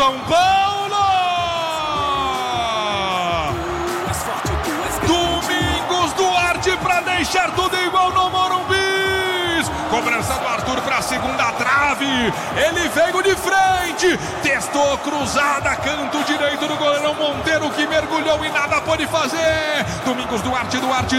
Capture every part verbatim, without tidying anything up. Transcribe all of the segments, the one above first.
São Paulo! Domingos Duarte para deixar tudo igual no Morumbi. Cobrança do Arthur para a segunda trave. Ele veio de frente. Testou cruzada, canto direito do goleirão Monteiro, que mergulhou e nada pôde fazer. Domingos Duarte, Duarte,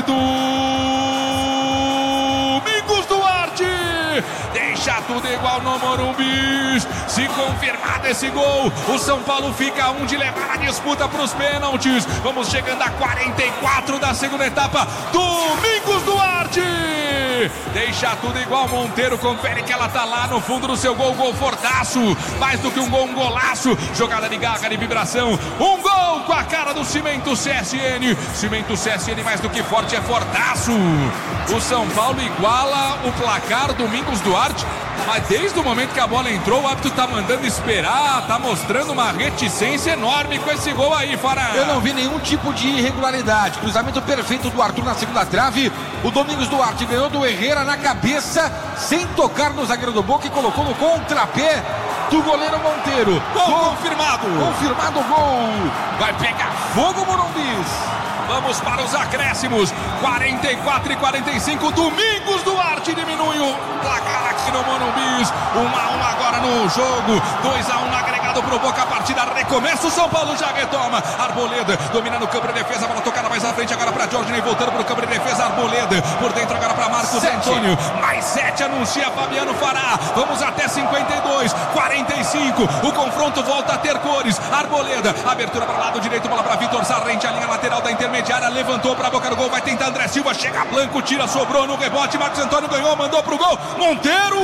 Domingos Duarte. Deixa tudo igual no Morumbi. Se confirmar desse gol, o São Paulo fica a um de levar a disputa para os pênaltis. Vamos chegando a quarenta e quatro da segunda etapa. Domingos Duarte deixa tudo igual. Monteiro confere que ela tá lá no fundo do seu gol. Gol fortaço, mais do que um gol, um golaço. Jogada de garra, de vibração. Um gol com a cara do Cimento C S N. Cimento C S N mais do que forte, é fortaço. O São Paulo iguala o placar. Domingos Duarte, mas desde o momento que a bola entrou, o árbitro tá mandando esperar, tá mostrando uma reticência enorme com esse gol aí, Fará. Eu não vi nenhum tipo de irregularidade. Cruzamento perfeito do Arthur na segunda trave. O Domingos Duarte ganhou do Herrera na cabeça, sem tocar no zagueiro do Boca, e colocou no contrapé do goleiro Monteiro. Gol, gol confirmado. Confirmado o gol. Vai pegar fogo, Morumbis. Vamos para os acréscimos. quarenta e quatro e quarenta e cinco. Domingos Duarte diminui o placar aqui no Morumbi. um a um agora no jogo. dois a um no agregado pro Boca. A partida recomeça. O São Paulo já retoma. Arboleda domina no campo de defesa. Bola tocada mais à frente agora para Jorginho. Voltando pro campo de defesa. Arboleda por dentro agora para Marcos sete. Antônio. Mais sete anuncia Fabiano Fará. Vamos até cinquenta e dois. quarenta e cinco. O confronto volta a ter cores. Arboleda. Abertura para o lado direito. Bola para Vitor Sarrente. A linha lateral da intermediária. Levantou para a boca do gol. Vai tentar André Silva. Chega Blanco. Tira. Sobrou no rebote. Marcos Antônio ganhou. Mandou pro gol. Monteiro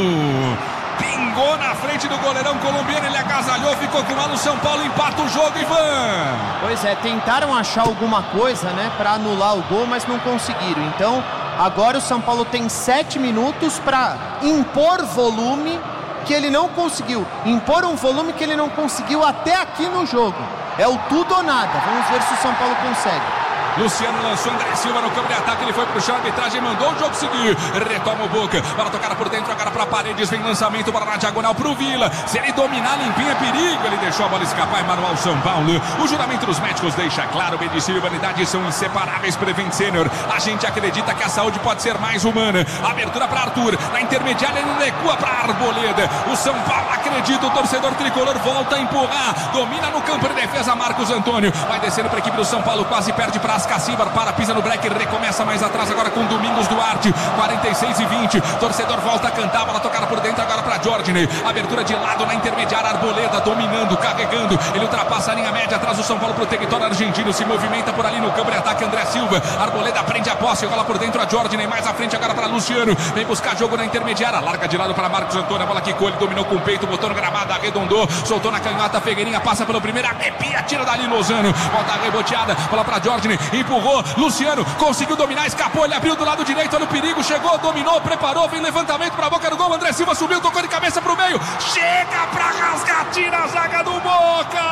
pingou na frente do goleirão colombiano. Ele agasalhou. Ficou com ela. O São Paulo empata o jogo, Ivan. Pois é. Tentaram achar alguma coisa, né, para anular o gol, mas não conseguiram. Então, agora o São Paulo tem sete minutos para impor volume que ele não conseguiu. Impor um volume que ele não conseguiu até aqui no jogo. É o tudo ou nada. Vamos ver se o São Paulo consegue. Luciano lançou André Silva no campo de ataque. Ele foi pro chão, a arbitragem mandou o jogo seguir. Retoma o Boca. Bola tocada por dentro, agora pra Paredes. Vem lançamento, bola na diagonal pro Vila. Se ele dominar limpinho é perigo. Ele deixou a bola escapar. Manuel São Paulo. O juramento dos médicos deixa claro: medicina e humanidade são inseparáveis. Prevent Senior. A gente acredita que a saúde pode ser mais humana. Abertura pra Arthur. Na intermediária ele recua pra Arboleda. O São Paulo acredita. O torcedor tricolor volta a empurrar. Domina no campo de defesa Marcos Antônio. Vai descendo pra equipe do São Paulo. Quase perde pra Cacibar, para, pisa no break, recomeça mais atrás agora com Domingos Duarte. Quarenta e seis e vinte. Torcedor volta a cantar, bola tocada por dentro agora para Jorginho. Abertura de lado na intermediária, Arboleda dominando, carregando. Ele ultrapassa a linha média, atrás do São Paulo pro território argentino. Se movimenta por ali no campo de ataque André Silva. Arboleda prende a posse, rola por dentro a Jorginho. Mais à frente agora para Luciano. Vem buscar jogo na intermediária, larga de lado para Marcos Antônio. A bola quicou, ele dominou com o peito, botou no gramado, arredondou, soltou na canhota. Figueirinha passa pelo primeiro, arrepia, tira dali Lozano. Volta reboteada, bola para Jorginho. Empurrou, Luciano conseguiu dominar, escapou, ele abriu do lado direito, olha o perigo, chegou, dominou, preparou, vem levantamento para a boca do gol, André Silva subiu, tocou de cabeça para o meio, chega para rasgar, tira a zaga do Boca,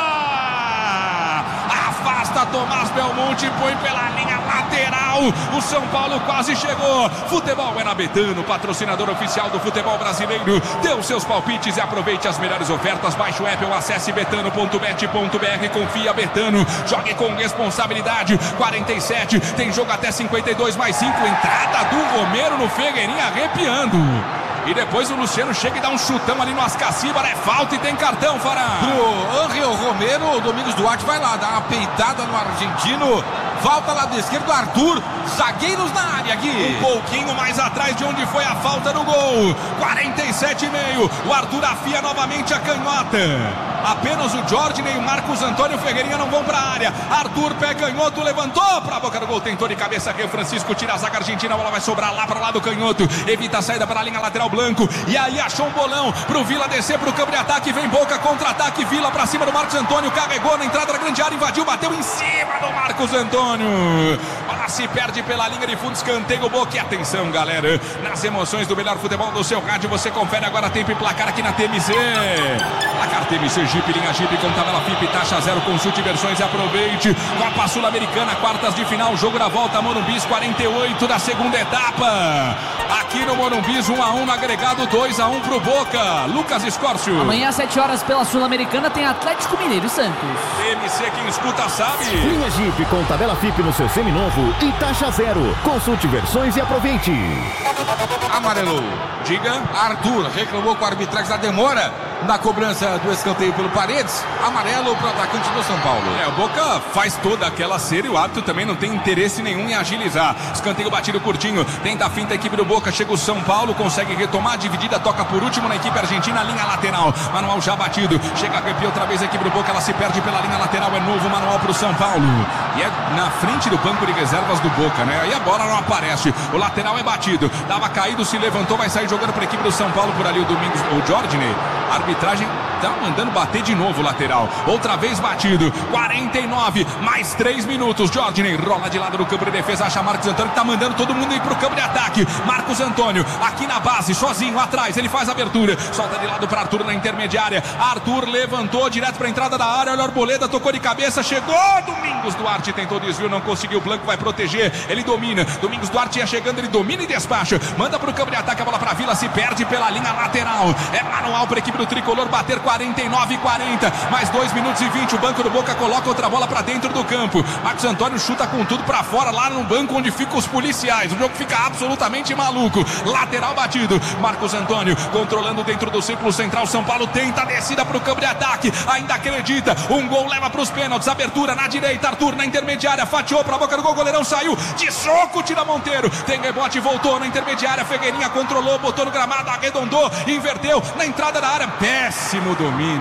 afasta Tomás Belmonte, põe pela linha lateral, o São Paulo quase chegou. Futebol é na Betano, patrocinador oficial do futebol brasileiro. Dê os seus palpites e aproveite as melhores ofertas. Baixe o app ou acesse betano ponto bet ponto br. Confia Betano, jogue com responsabilidade. Quarenta e sete, tem jogo até cinquenta e dois mais cinco. Entrada do Romero no Figueirinha, arrepiando. E depois o Luciano chega e dá um chutão ali no Ascacíbar. É falta e tem cartão, Fará. Pro Angel Romero, o Domingos Duarte vai lá, dá uma peitada no argentino. Falta lá do esquerdo, Arthur. Zagueiros na área aqui. Um pouquinho mais atrás de onde foi a falta no gol. quarenta e sete e meio. O Arthur afia novamente a canhota. Apenas o Jorginho e o Marcos Antônio Figueirinha não vão para a área. Arthur, pé canhoto, levantou para a boca do gol. Tentou de cabeça aqui o Francisco. Tira a zaga argentina. A bola vai sobrar lá para o lado canhoto. Evita a saída para a linha lateral Blanco. E aí achou um bolão para o Vila descer para o campo de ataque. Vem Boca, contra-ataque. Vila para cima do Marcos Antônio. Carregou na entrada da grande área. Invadiu, bateu em cima do Marcos Antônio. Bola se perde pela linha de fundo. Escanteio Boca. E atenção, galera. Nas emoções do melhor futebol do seu rádio, você confere agora tempo e placar aqui na T M C. Placar T M C Jeep, linha Jeep com tabela F I P, taxa zero, consulte versões e aproveite. Copa Sul-Americana, quartas de final, jogo da volta, Morumbi, quarenta e oito da segunda etapa. aqui no Morumbi, um a um no agregado, dois a um pro Boca. Lucas Escórcio. Amanhã às sete horas pela Sul-Americana tem Atlético Mineiro e Santos. M C, quem escuta sabe. Linha Jeep com tabela F I P no seu seminovo e taxa zero. Consulte versões e aproveite. Amarelo. Diga. Arthur reclamou com a arbitragem da demora na cobrança do escanteio pelo Paredes. Amarelo para o atacante do São Paulo. É, o Boca faz toda aquela série e o árbitro também não tem interesse nenhum em agilizar. Escanteio batido curtinho, tenta a finta a equipe do Boca, chega o São Paulo, consegue retomar a dividida, toca por último na equipe argentina, linha lateral. Manual já batido, chega a arrepia outra vez a equipe do Boca, ela se perde pela linha lateral, é novo manual pro São Paulo. E é na frente do banco de reservas do Boca, né? Aí a bola não aparece, o lateral é batido, dava caído, se levantou, vai sair jogando para a equipe do São Paulo por ali o Domingos, o Jordney. A arbitragem tá mandando bater de novo o lateral. Outra vez batido. quarenta e nove, mais três minutos. Jordney rola de lado do campo de defesa. Acha Marcos Antônio que tá mandando todo mundo ir pro campo de ataque. Marcos Antônio aqui na base, sozinho atrás. Ele faz a abertura. Solta de lado para Arthur na intermediária. Arthur levantou direto pra entrada da área. Olha a Arboleda, tocou de cabeça. Chegou Domingos Duarte. Tentou desvio, não conseguiu. O Blanco vai proteger. Ele domina. Domingos Duarte ia chegando. Ele domina e despacha. Manda pro campo de ataque. A bola pra Vila. Se perde pela linha lateral. É manual pra equipe do Tricolor bater quarenta e nove e quarenta, mais dois minutos e vinte. O banco do Boca coloca outra bola pra dentro do campo. Marcos Antônio chuta com tudo pra fora, lá no banco onde ficam os policiais. O jogo fica absolutamente maluco. Lateral batido. Marcos Antônio controlando dentro do círculo central. São Paulo tenta a descida pro campo de ataque. Ainda acredita. Um gol leva pros pênaltis. Abertura na direita. Arthur na intermediária. Fatiou pra boca do gol. Goleirão saiu. De soco, tira Monteiro. Tem rebote, voltou na intermediária. Figueirinha controlou, botou no gramado, arredondou, inverteu na entrada da área. Péssimo domínio.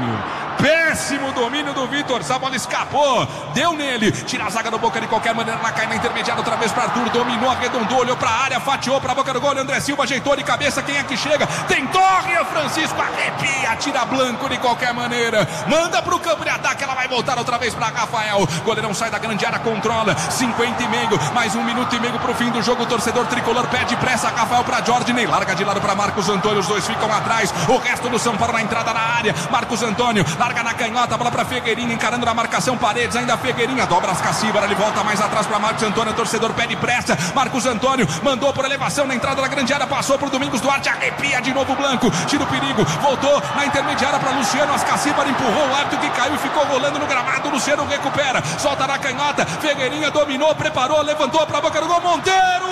Péssimo domínio do Vitor. Essa bola escapou. Deu nele. Tira a zaga do Boca de qualquer maneira. Ela cai na intermediária outra vez para Arthur. Dominou, arredondou, olhou para a área. Fatiou para a boca do gol. André Silva ajeitou de cabeça. Quem é que chega? Tem Torre. Francisco arrepia. Tira Blanco de qualquer maneira. Manda para o campo de ataque. Ela vai voltar outra vez para Rafael. Goleirão sai da grande área. Controla. cinquenta e meio. Mais um minuto e meio para o fim do jogo. O torcedor tricolor pede pressa. Rafael para Jordney. Larga de lado para Marcos Antônio. Os dois ficam atrás. O resto do São Paulo na entrada da área. Marcos Antônio. Larga na canhota, bola para Figueirinha, encarando na marcação Paredes, ainda Figueirinha, dobra as Cacíbara, ele volta mais atrás para Marcos Antônio, o torcedor pede pressa, Marcos Antônio mandou por elevação na entrada da grande área, passou por Domingos Duarte, arrepia de novo o Blanco, tira o perigo, voltou na intermediária para Luciano, as Cacíbara empurrou o árbitro que caiu e ficou rolando no gramado, Luciano recupera, solta na canhota, Figueirinha dominou, preparou, levantou para a boca do gol, Monteiro!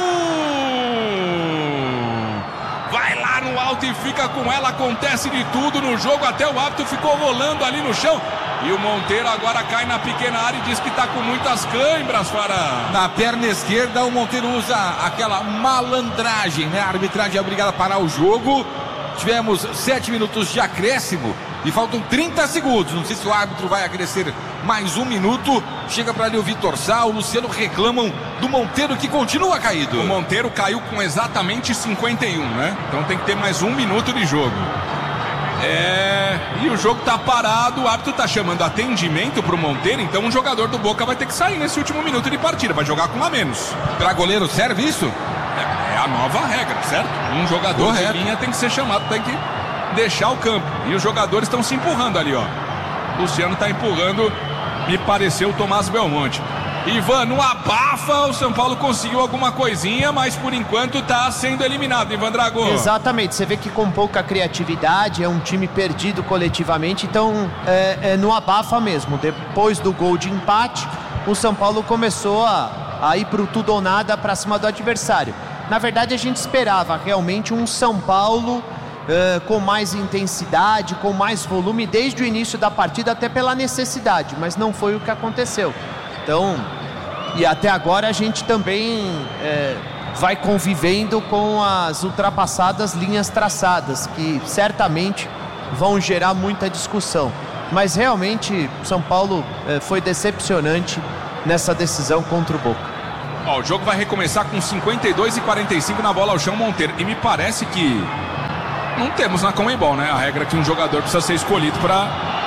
Vai lá no alto e fica com ela, acontece de tudo no jogo, até o árbitro ficou rolando ali no chão. E o Monteiro agora cai na pequena área e diz que está com muitas câimbras, Fará. Na perna esquerda o Monteiro usa aquela malandragem, né? A arbitragem é obrigada a parar o jogo. Tivemos sete minutos de acréscimo e faltam trinta segundos. Não sei se o árbitro vai acrescer mais um minuto. Chega para ali o Vitor Sá, o Luciano reclamam do Monteiro que continua caído. O Monteiro caiu com exatamente cinquenta e um, né? Então tem que ter mais um minuto de jogo. É... E o jogo tá parado, o árbitro tá chamando atendimento pro Monteiro, então um jogador do Boca vai ter que sair nesse último minuto de partida, vai jogar com um a menos. Para goleiro serve isso? É, é a nova regra, certo? Um jogador Correto. de linha tem que ser chamado, tem que deixar o campo. E os jogadores estão se empurrando ali, ó. O Luciano tá empurrando, me pareceu o Tomás Belmonte. Ivan, no abafa, o São Paulo conseguiu alguma coisinha, mas por enquanto tá sendo eliminado, Ivan Drago. Exatamente, você vê que com pouca criatividade, é um time perdido coletivamente, então é, é no abafa mesmo. Depois do gol de empate, o São Paulo começou a, a ir pro tudo ou nada pra cima do adversário. Na verdade, a gente esperava realmente um São Paulo Uh, com mais intensidade, com mais volume desde o início da partida, até pela necessidade, mas não foi o que aconteceu. Então, e até agora a gente também uh, vai convivendo com as ultrapassadas linhas traçadas, que certamente vão gerar muita discussão. Mas realmente São Paulo uh, foi decepcionante nessa decisão contra o Boca. Ó, o jogo vai recomeçar com cinquenta e dois e quarenta e cinco na bola ao chão, Monteiro. E me parece que não temos na Conmebol, né? A regra que um jogador precisa ser escolhido para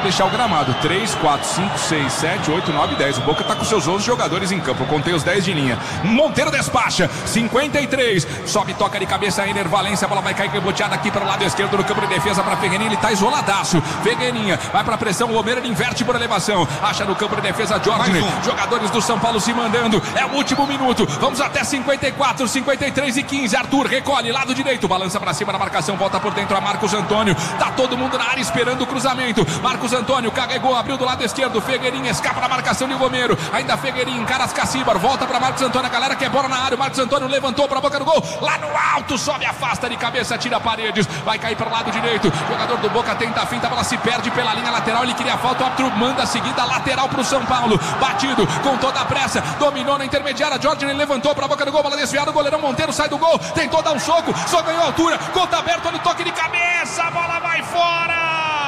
deixar o gramado. três, quatro, cinco, seis, sete, oito, nove, dez. O Boca tá com seus onze jogadores em campo. Eu contei os dez de linha. Monteiro despacha. cinquenta e três. Sobe, toca de cabeça. Ener Valencia. A bola vai cair reboteada aqui para o lado esquerdo no campo de defesa para Ferreirinha. Ele tá isoladaço. Ferreirinha vai para pressão. O Romero ele inverte por elevação. Acha no campo de defesa Jorge. Um. Jogadores do São Paulo se mandando. É o último minuto. Vamos até cinquenta e quatro, cinquenta e três e quinze. Arthur recolhe. Lado direito. Balança para cima na marcação. Volta por dentro a Marcos Antônio. Tá todo mundo na área esperando o cruzamento. Marcos Antônio carregou. Abriu do lado esquerdo. Ferreirinha escapa na marcação de Romero. Ainda Ferreirinha encara as Cacibar. Volta para Marcos Antônio. A galera quer bola na área. O Marcos Antônio levantou para a boca do gol. Lá no alto. Sobe, afasta de cabeça. Tira Paredes. Vai cair para o lado direito. Jogador do Boca tenta a finta. A bola se perde pela linha lateral. Ele queria a falta. O árbitro manda a seguida lateral para o São Paulo. Batido com toda a pressa. Dominou na intermediária. Jorge ele levantou para a boca do gol. Bola desviada. O goleirão Monteiro sai do gol. Tentou dar um soco. Só ganhou altura. Gol tá aberto. Olha o toque de cabeça. A bola vai fora.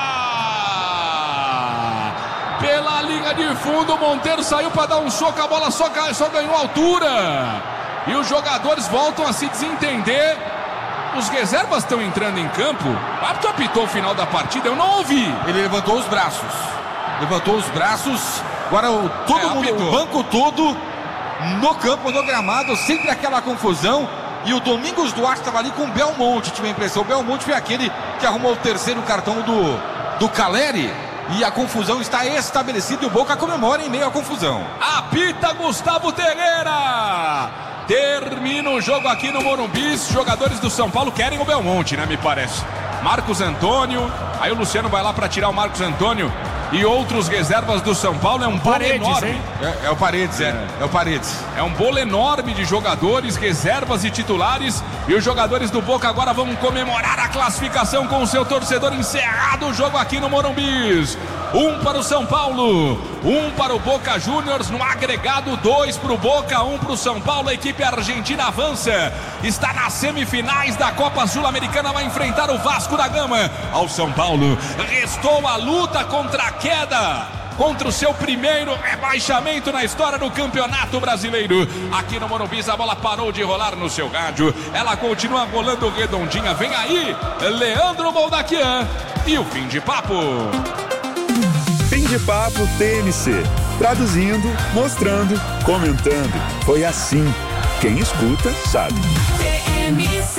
Pela linha de fundo. Monteiro saiu para dar um soco. A bola só, só ganhou altura. E os jogadores voltam a se desentender. Os reservas estão entrando em campo. O árbitro apitou o final da partida. Eu não ouvi. Ele levantou os braços. Levantou os braços. Agora o, todo é, mundo, o banco todo no campo, no gramado. Sempre aquela confusão. E o Domingos Duarte estava ali com o Belmonte. Tive a impressão. O Belmonte foi aquele que arrumou o terceiro cartão do, do Caleri. E a confusão está estabelecida. E o Boca comemora em meio à confusão. Apita Gustavo Terreira. Termina o jogo aqui no Morumbi. Os jogadores do São Paulo querem o Belmonte, né? Me parece. Marcos Antônio. Aí o Luciano vai lá para tirar o Marcos Antônio. E outros reservas do São Paulo. É um bolo enorme. É, é o Paredes, é. é. É o Paredes. É um bolo enorme de jogadores, reservas e titulares. E os jogadores do Boca agora vão comemorar a classificação com o seu torcedor. Encerrado o jogo aqui no Morumbi. Um para o São Paulo, um para o Boca Juniors. No agregado, dois para o Boca, um para o São Paulo. A equipe argentina avança. Está nas semifinais da Copa Sul-Americana. Vai enfrentar o Vasco da Gama. Ao São Paulo restou a luta contra a queda, contra o seu primeiro rebaixamento na história do Campeonato Brasileiro. Aqui no Morumbi a bola parou de rolar no seu rádio. Ela continua rolando redondinha. Vem aí Leandro Boldaquian e o Fim de Papo. Fim de Papo T M C. Traduzindo, mostrando, comentando. Foi assim. Quem escuta sabe. T M C.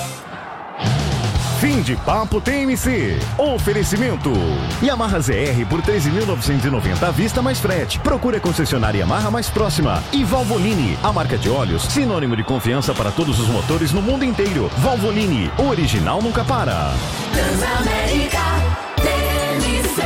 Fim de Papo T M C. Oferecimento. Yamaha Z R por treze mil novecentos e noventa à vista mais frete. Procure a concessionária Yamaha mais próxima. E Valvoline, a marca de óleos, sinônimo de confiança para todos os motores no mundo inteiro. Valvoline, o original nunca para. Transamérica T M C.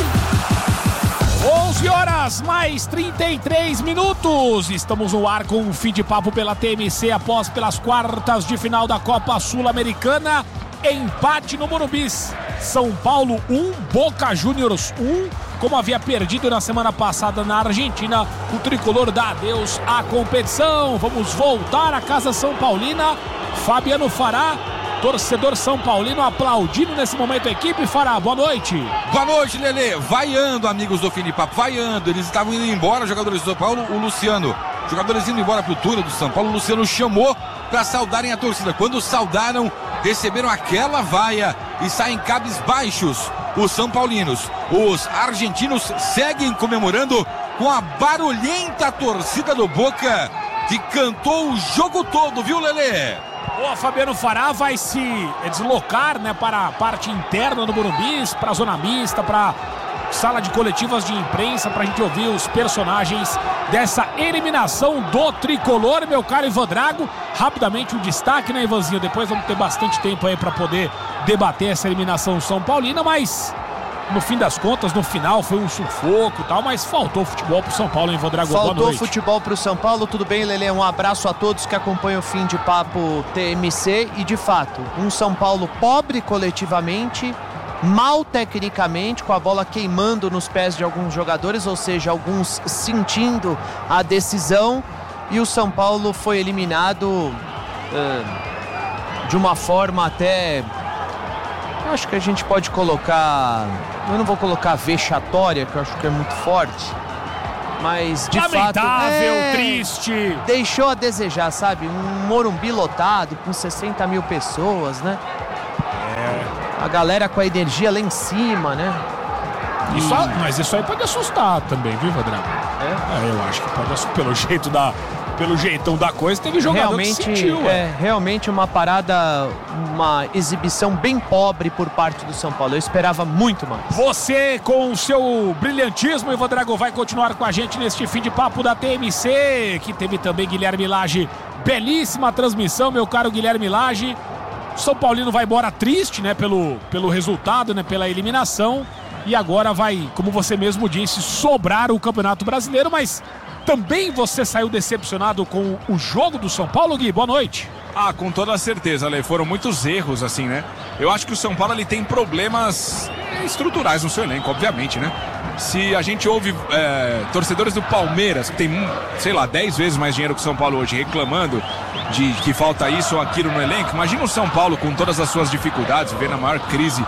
onze horas mais trinta e três minutos. Estamos no ar com o Fim de Papo pela T M C após pelas quartas de final da Copa Sul-Americana. Empate no Morumbi. São Paulo um, Boca Juniors um. Como havia perdido na semana passada na Argentina, o tricolor dá adeus à competição. Vamos voltar à Casa São Paulina. Fabiano Fará, torcedor São Paulino, aplaudindo nesse momento a equipe. Fará, boa noite. Boa noite, Lelê. Vaiando, amigos do Fim de Papo, vaiando. Eles estavam indo embora, jogadores do São Paulo. O Luciano, jogadores indo embora para o túnel do São Paulo. O Luciano chamou para saudarem a torcida. Quando saudaram, receberam aquela vaia e saem cabisbaixos os São Paulinos. Os argentinos seguem comemorando com a barulhenta torcida do Boca, que cantou o jogo todo, viu, Lelê? O Fabiano Fará vai se deslocar, né, para a parte interna do Morumbi, para a zona mista, para sala de coletivas de imprensa, para a gente ouvir os personagens dessa eliminação do tricolor, meu caro Ivan Drago. Rapidamente um destaque, né, Ivanzinho? Depois vamos ter bastante tempo aí para poder debater essa eliminação São Paulina, mas no fim das contas, no final foi um sufoco e tal, mas faltou futebol pro São Paulo, hein, Ivan Drago? Faltou futebol pro São Paulo, tudo bem, Lelê? Um abraço a todos que acompanham o Fim de Papo T M C. E de fato, um São Paulo pobre coletivamente, mal tecnicamente, com a bola queimando nos pés de alguns jogadores, ou seja, alguns sentindo a decisão, e o São Paulo foi eliminado uh, de uma forma até, eu acho que a gente pode colocar, eu não vou colocar vexatória, que eu acho que é muito forte, mas de lamentável, fato é, triste, deixou a desejar, sabe? Um Morumbi lotado com sessenta mil pessoas, né? A galera com a energia lá em cima, né? Isso, mas isso aí pode assustar também, viu, Vadrago? É? é? Eu acho que pode assustar. Pelo jeito da... Pelo jeitão da coisa, teve jogador realmente, que sentiu. É, é, realmente uma parada, uma exibição bem pobre por parte do São Paulo. Eu esperava muito mais. Você, com o seu brilhantismo, Ivan Drago, vai continuar com a gente neste fim de papo da T M C, que teve também Guilherme Lage. Belíssima transmissão, meu caro Guilherme Lage. O São Paulino vai embora triste, né, pelo, pelo resultado, né, pela eliminação. E agora vai, como você mesmo disse, sobrar o Campeonato Brasileiro, mas... Também você saiu decepcionado com o jogo do São Paulo, Gui? Boa noite. Ah, com toda certeza, Ale. Foram muitos erros, assim, né? Eu acho que o São Paulo ele tem problemas estruturais no seu elenco, obviamente, né? Se a gente ouve é, torcedores do Palmeiras, que tem, sei lá, dez vezes mais dinheiro que o São Paulo hoje, reclamando de que falta isso ou aquilo no elenco, imagina o São Paulo com todas as suas dificuldades, vivendo a maior crise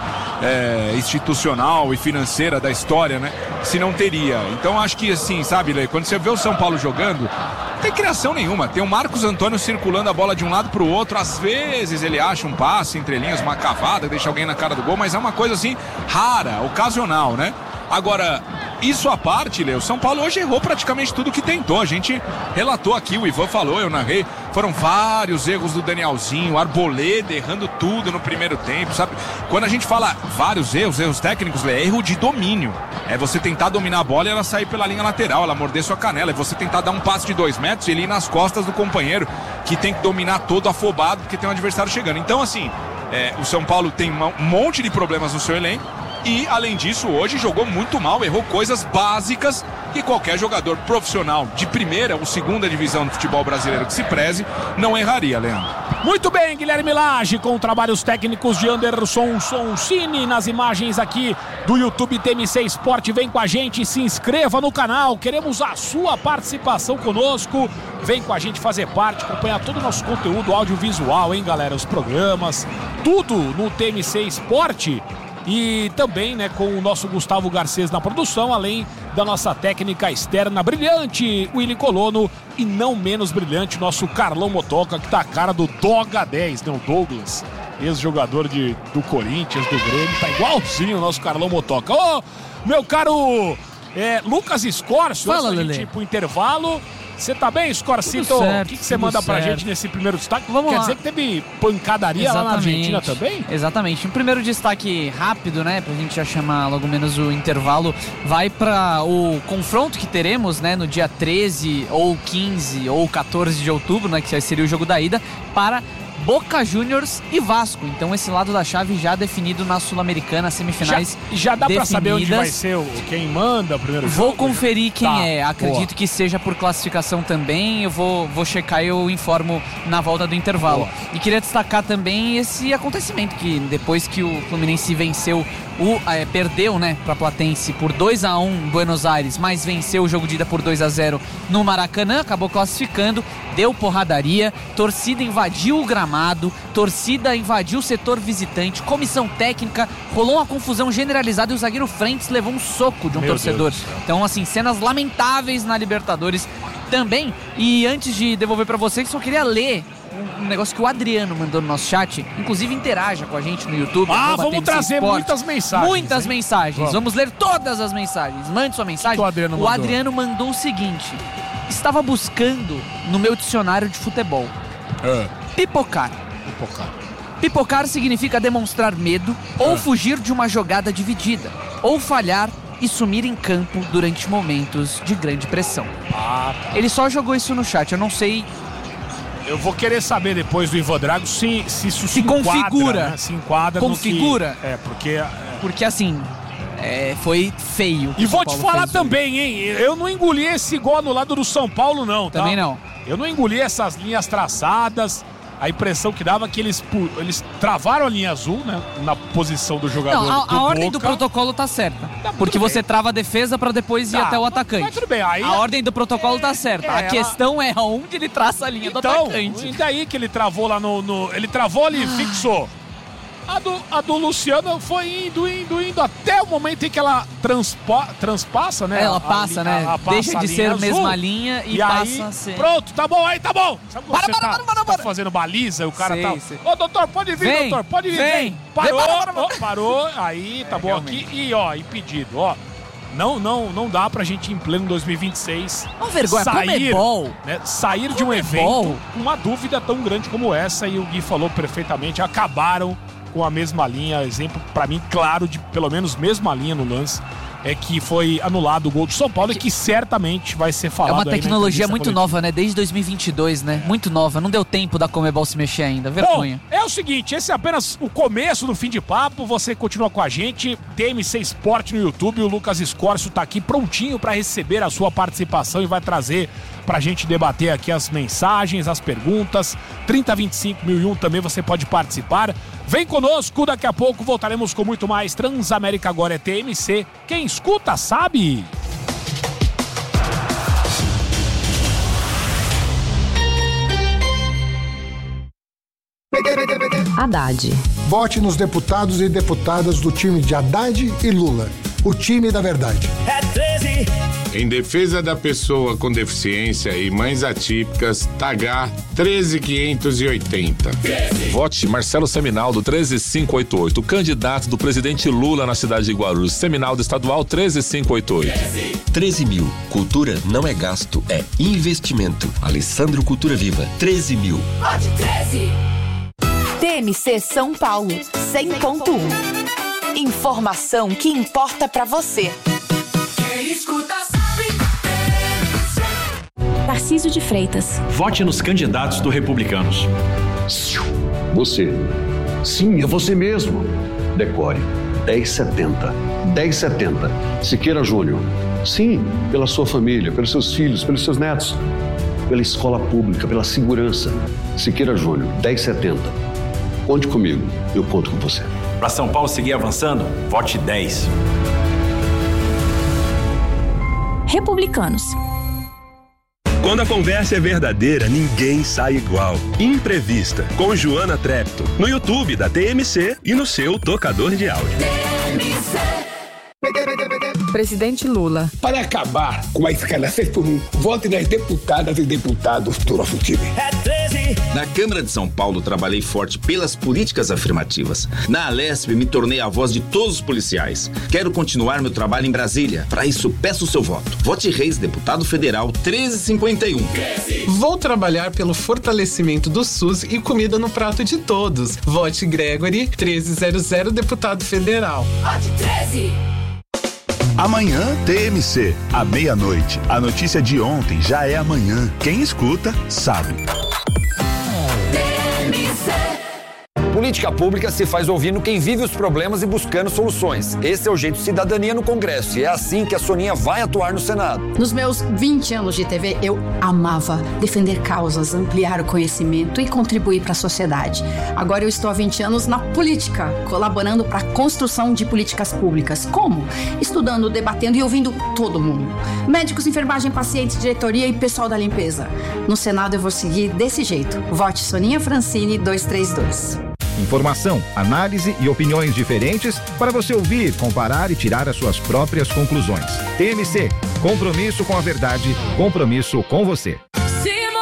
é, institucional e financeira da história, né? Se não teria. Então acho que assim, sabe, Lê, quando você vê o São Paulo jogando, não tem criação nenhuma. Tem o Marcos Antônio circulando a bola de um lado pro outro, às vezes ele acha um passe entre linhas, uma cavada, deixa alguém na cara do gol, mas é uma coisa assim rara, ocasional, né? Agora, isso à parte, Lê, o São Paulo hoje errou praticamente tudo que tentou. A gente relatou aqui, o Ivan falou, eu narrei. Foram vários erros do Danielzinho, o Arboleda errando tudo no primeiro tempo, sabe? Quando a gente fala vários erros, erros técnicos, Lê, é erro de domínio. É você tentar dominar a bola e ela sair pela linha lateral, ela morder sua canela. É você tentar dar um passe de dois metros e ele ir nas costas do companheiro, que tem que dominar todo afobado, porque tem um adversário chegando. Então, assim, é, o São Paulo tem um monte de problemas no seu elenco. E, além disso, hoje jogou muito mal, errou coisas básicas que qualquer jogador profissional de primeira ou segunda divisão do futebol brasileiro que se preze não erraria, Leandro. Muito bem, Guilherme Lage, com trabalhos técnicos de Anderson Sonsini nas imagens aqui do YouTube T M C Esporte. Vem com a gente, se inscreva no canal, queremos a sua participação conosco. Vem com a gente fazer parte, acompanhar todo o nosso conteúdo audiovisual, hein, galera? Os programas, tudo no T M C Esporte. E também, né, com o nosso Gustavo Garcês na produção, além da nossa técnica externa brilhante, Willy Colono, e não menos brilhante, nosso Carlão Motoca, que tá a cara do Doga dez, né, o Douglas, ex-jogador de, do Corinthians, do Grêmio, tá igualzinho o nosso Carlão Motoca. Ô, meu caro é, Lucas Escorcio, fala, antes da gente ir pro intervalo. Você tá bem, Scorcito? O que você manda pra certo. gente nesse primeiro destaque? Vamos Quer lá. dizer que teve pancadaria Exatamente. lá na Argentina também? Exatamente. Um primeiro destaque rápido, né, pra gente já chamar logo menos o intervalo, vai para o confronto que teremos, né, no dia treze ou quinze ou quatorze de outubro, né, que seria o jogo da ida, para Boca Juniors e Vasco. Então esse lado da chave já definido na Sul-Americana, semifinais Já, já dá definidas. pra saber onde vai ser o, quem manda o primeiro Vou jogo? conferir quem Tá, é. Acredito boa. que seja por classificação também. Eu vou, vou checar e eu informo na volta do intervalo. Boa. E queria destacar também esse acontecimento que depois que o Fluminense venceu, o, é, perdeu, né, pra Platense por dois a um em Buenos Aires, mas venceu o jogo de ida por dois a zero no Maracanã, acabou classificando, deu porradaria, torcida invadiu o gramado, torcida invadiu o setor visitante, comissão técnica, rolou uma confusão generalizada e o zagueiro Frentes levou um soco de um Meu torcedor. Deus do céu. Então, assim, cenas lamentáveis na Libertadores também. E antes de devolver pra vocês, só queria ler um negócio que o Adriano mandou no nosso chat. Inclusive, interaja com a gente no YouTube. Ah, arroba vamos T M C trazer Sport. muitas mensagens. Muitas hein? mensagens. Vamos. Vamos ler todas as mensagens. Mande sua mensagem. que o Adriano o mandou? Adriano mandou o seguinte: estava buscando no meu dicionário de futebol. É. Pipocar. Pipocar. Pipocar significa demonstrar medo ou fugir de uma jogada dividida, ou falhar e sumir em campo durante momentos de grande pressão. Ah, Ele só jogou isso no chat, eu não sei. eu vou querer saber depois do Ivan Drago se, se isso se, Se enquadra, configura. né? Se enquadra Configura. no que... É, porque... é. Porque assim, é, foi feio. o que E o vou São te Paulo falar fez hoje. também, hein? Eu não engoli esse gol no lado do São Paulo, não, tá? Também não. Eu não engoli essas linhas traçadas. A impressão que dava é que eles, pu- eles travaram a linha azul, né? Na posição do jogador Não, a, do a ordem do Boca. protocolo tá certa. Tá, Porque tudo você bem. trava a defesa pra depois ir Tá, até o mas- atacante. mas tudo bem, aí- a ordem do protocolo tá certa. É, a ela- questão é aonde ele traça a linha do Então, atacante. e daí que ele travou lá no... no- ele travou ali, Ah. fixou. A do, a do Luciano foi indo, indo, indo, até o momento em que ela transpa, transpassa, né? Ela a passa, linha- né? a- passa Deixa a de linha ser a azul. mesma linha e, E passa aí, a ser... pronto, tá bom, aí tá bom. Sabe quando Para, você para, tá, para, para, você tá para. fazendo baliza, o cara Sei, tá... sei. Ô, doutor, pode vir, Vem, doutor, pode vir, vem. vem. Parou, Vem, para, para, para. ó, parou, aí tá É, bom realmente. aqui. E, ó, impedido, ó. Não, não, não dá pra gente, em pleno dois mil e vinte e seis, Uma vergonha, sair, Comebol. né, sair de um Comebol. evento com uma dúvida tão grande como essa, e o Gui falou perfeitamente, acabaram com a mesma linha. Exemplo, pra mim, claro, de pelo menos mesma linha no lance, é que foi anulado o gol do São Paulo e que certamente vai ser falado. É uma aí na tecnologia entrevista muito coletiva. nova, né? Desde dois mil e vinte e dois, né? Muito nova. Não deu tempo da Comebol se mexer ainda. Vergonha. Bom, é o seguinte, esse é apenas o começo do Fim de Papo. Você continua com a gente, T M C Sport no YouTube. O Lucas Escórcio tá aqui prontinho para receber a sua participação e vai trazer pra gente debater aqui as mensagens, as perguntas. trinta vinte e cinco mil e um também você pode participar. Vem conosco, daqui a pouco voltaremos com muito mais. Transamérica agora é T M C. Quem escuta sabe. Haddad. Vote nos deputados e deputadas do time de Haddad e Lula. O time da verdade. É treze. Em defesa da pessoa com deficiência e mães atípicas, tagar treze mil quinhentos e oitenta. Vote Marcelo Seminaldo treze mil quinhentos e oitenta e oito, candidato do presidente Lula na cidade de Guarulhos. Seminaldo estadual treze mil quinhentos e oitenta e oito. treze mil. Cultura não é gasto, é investimento. Alessandro Cultura Viva. treze mil. Vote treze. T M C São Paulo, cem ponto um. Informação que importa pra você. Quem escuta sabe. Tarcísio de Freitas. Vote nos candidatos do Republicanos. Você. Sim, é você mesmo. Decore. dez setenta. dez setenta. Siqueira Júnior. Sim, pela sua família, pelos seus filhos, pelos seus netos. Pela escola pública, pela segurança. Siqueira Júnior, dez setenta. Conte comigo, eu conto com você. Para São Paulo seguir avançando, vote dez. Republicanos. Quando a conversa é verdadeira, ninguém sai igual. Imprevista, com Joana Trepto, no YouTube da T M C e no seu tocador de áudio. Presidente Lula. Para acabar com a escala seis por um, vote nas deputadas e deputados do nosso time. É treze. Na Câmara de São Paulo, trabalhei forte pelas políticas afirmativas. Na Alesp, me tornei a voz de todos os policiais. Quero continuar meu trabalho em Brasília. Para isso, peço o seu voto. Vote Reis, deputado federal, treze mil e cinquenta e um. Vou trabalhar pelo fortalecimento do SUS e comida no prato de todos. Vote Gregory, treze zero zero, deputado federal. Vote treze. Amanhã T M C, à meia-noite. A notícia de ontem já é amanhã. Quem escuta, sabe. Política pública se faz ouvindo quem vive os problemas e buscando soluções. Esse é o jeito cidadania no Congresso e é assim que a Soninha vai atuar no Senado. Nos meus vinte anos de T V, eu amava defender causas, ampliar o conhecimento e contribuir para a sociedade. Agora eu estou há vinte anos na política, colaborando para a construção de políticas públicas. Como? Estudando, debatendo e ouvindo todo mundo. Médicos, enfermagem, pacientes, diretoria e pessoal da limpeza. No Senado eu vou seguir desse jeito. Vote Soninha Francini duzentos e trinta e dois. Informação, análise e opiniões diferentes para você ouvir, comparar e tirar as suas próprias conclusões. T M C, compromisso com a verdade, compromisso com você.